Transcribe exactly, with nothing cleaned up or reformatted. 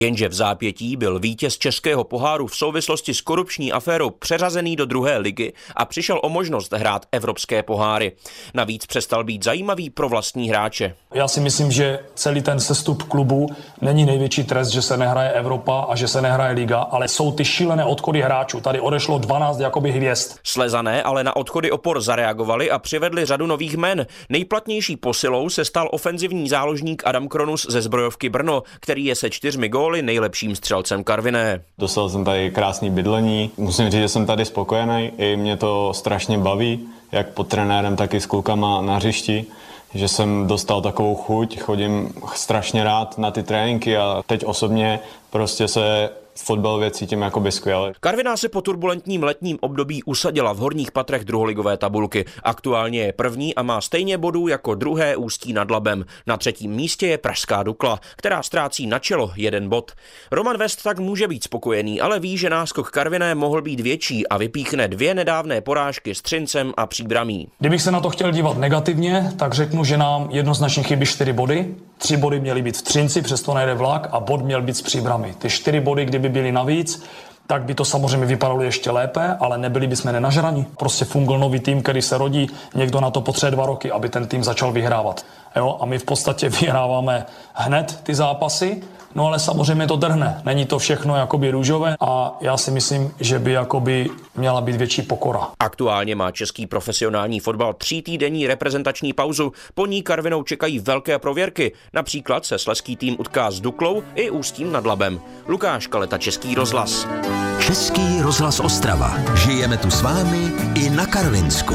Jenže v zápětí byl vítěz českého poháru v souvislosti s korupční aférou přeřazený do druhé ligy a přišel o možnost hrát evropské poháry. Navíc přestal být zajímavý pro vlastní hráče. Já si myslím, že celý ten sestup klubu není největší trest, že se nehraje Evropa a že se nehraje liga, ale jsou ty šílené odchody hráčů. Tady odešlo dvanáct jakoby hvězd. Slezané ale na odchody opor zareagovali a přivedli řadu nových jmen. Nejplatnější posilou se stal ofenzivní záložník Adam Kronus ze Zbrojovky Brno, který je se čtyřmi góly nejlepším střelcem Karviné. Dostal jsem tady krásný bydlení. Musím říct, že jsem tady spokojený. I mě to strašně baví, jak pod trenérem, tak i s klukama na hřišti. Že jsem dostal takovou chuť, chodím strašně rád na ty tréninky a teď osobně prostě se fotbalově cítím jakoby skvěle. Karviná se po turbulentním letním období usadila v horních patrech druholigové tabulky. Aktuálně je první a má stejně bodů jako druhé Ústí nad Labem. Na třetím místě je pražská Dukla, která ztrácí na čelo jeden bod. Roman West tak může být spokojený, ale ví, že náskok Karviné mohl být větší a vypíchne dvě nedávné porážky s Třincem a Příbramí. Kdybych se na to chtěl dívat negativně, tak řeknu, že nám jednoznačně chybí čtyři body. Tři body měly být v Třinci, přesto nejde vlak, a bod měl být s Příbrami. Ty čtyři body, kdyby byly navíc, tak by to samozřejmě vypadalo ještě lépe, ale nebyli bychom nenažraní. Prostě fungoval nový tým, který se rodí, někdo na to potřebuje dva roky, aby ten tým začal vyhrávat. Jo? A my v podstatě vyhráváme hned ty zápasy, no ale samozřejmě to drhne. Není to všechno jakoby růžové a já si myslím, že by jakoby měla být větší pokora. Aktuálně má český profesionální fotbal třítýdenní reprezentační pauzu. Po ní Karvinou čekají velké prověrky. Například se slezský tým utká s Duklou i Ústím nad Labem. Lukáš Kaleta, Český rozhlas. Český rozhlas Ostrava. Žijeme tu s vámi i na Karvinsku.